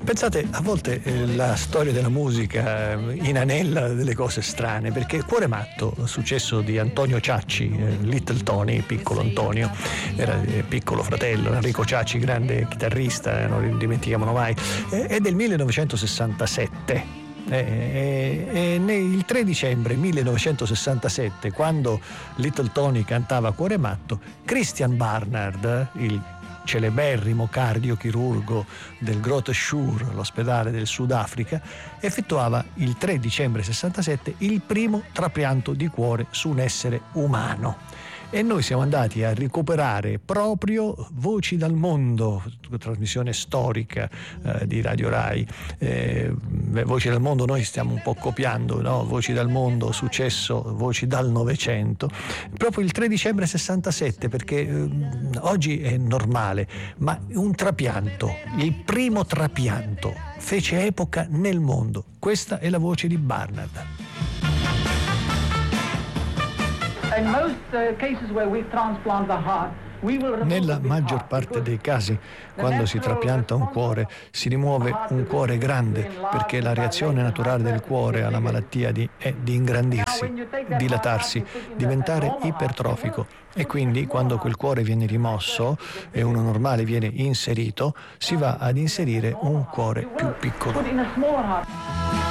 Pensate, a volte la storia della musica inanella delle cose strane, perché il Cuore matto, successo di Antonio Ciacci, Little Tony, piccolo Antonio, era il piccolo fratello, Enrico Ciacci, grande chitarrista, non dimentichiamolo mai, è del 1967. Il 3 dicembre 1967, quando Little Tony cantava Cuore matto, Christian Barnard, il celeberrimo cardiochirurgo del Groote Schuur, l'ospedale del Sudafrica, effettuava il 3 dicembre 67 il primo trapianto di cuore su un essere umano. E noi siamo andati a recuperare proprio Voci dal Mondo, trasmissione storica di Radio Rai. Voci dal Mondo noi stiamo un po' copiando, no? Voci dal Mondo, successo Voci dal Novecento, proprio il 3 dicembre 67, perché oggi è normale, ma un trapianto, il primo trapianto, fece epoca nel mondo. Questa è la voce di Barnard. Nella maggior parte dei casi, quando si trapianta un cuore, si rimuove un cuore grande, perché la reazione naturale del cuore alla malattia è di ingrandirsi, dilatarsi, diventare ipertrofico. E quindi quando quel cuore viene rimosso e uno normale viene inserito, si va ad inserire un cuore più piccolo.